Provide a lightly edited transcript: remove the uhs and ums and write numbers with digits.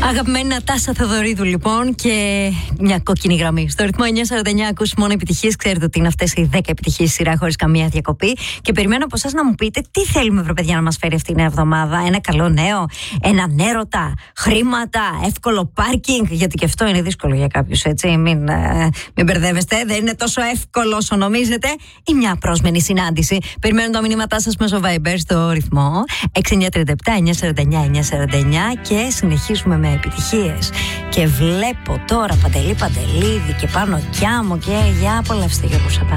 Αγαπημένη Νατάσα Θεοδωρίδου, λοιπόν, και μια κόκκινη γραμμή. Στο ρυθμό 949 ακούσει μόνο επιτυχίες. Ξέρετε ότι είναι αυτές οι 10 επιτυχίες σειρά χωρίς καμία διακοπή. Και περιμένω από εσάς να μου πείτε τι θέλουμε, βρε παιδιά, να μας φέρει αυτήν την εβδομάδα. Ένα καλό νέο, έναν έρωτα, χρήματα, εύκολο πάρκινγκ. Γιατί και αυτό είναι δύσκολο για κάποιους, έτσι. Μην μπερδεύεστε, δεν είναι τόσο εύκολο όσο νομίζετε. Ή μια πρόσμενη συνάντηση. Περιμένω τα μηνύματά σας μέσω Viber στο ρυθμό 6937 949 949 και συνεχίζουμε με επιτυχίες. Και βλέπω τώρα Παντελή Παντελίδη και Πάνω Κιάμο και για απολαύστε, Γιώργο Σαπά.